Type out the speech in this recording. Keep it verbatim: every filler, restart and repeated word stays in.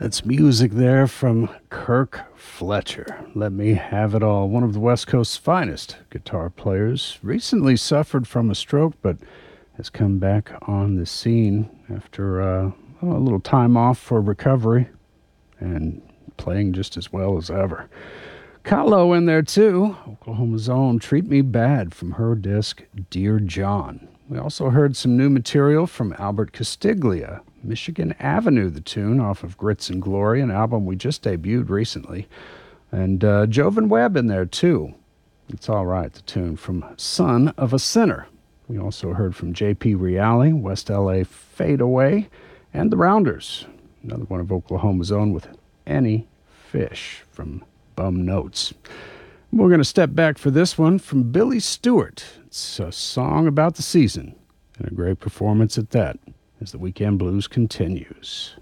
That's music there from Kirk Fletcher. Let Me Have It All. One of the West Coast's finest guitar players. Recently suffered from a stroke, but has come back on the scene after uh, a little time off for recovery and playing just as well as ever. Kahlo in there too. Oklahoma's own Treat Me Bad from her disc Dear John. We also heard some new material from Albert Castiglia. Michigan Avenue, the tune off of Grits and Glory, an album we just debuted recently. And uh, Jovan Webb in there too. It's All Right, the tune from Son of a Sinner. We also heard from J P Reale, West L A Fade Away, and the Rounders, another one of Oklahoma's own with Any Fish from Bum Notes. We're going to step back for this one from Billy Stewart. It's a song about the season, and a great performance at that, as the Weekend Blues continues.